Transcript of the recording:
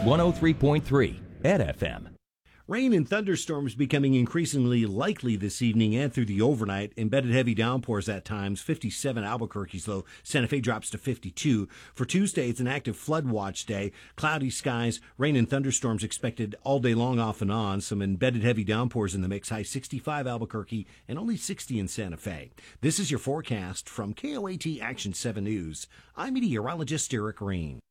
103.3 at FM. Rain and thunderstorms becoming increasingly likely this evening and through the overnight. Embedded heavy downpours at times. 57 Albuquerque's low. Santa Fe drops to 52. For Tuesday, it's an active flood watch day. Cloudy skies, rain and thunderstorms expected all day long off and on. Some embedded heavy downpours in the mix. High 65 Albuquerque and only 60 in Santa Fe. This is your forecast from KOAT Action 7 News. I'm meteorologist Eric Rain.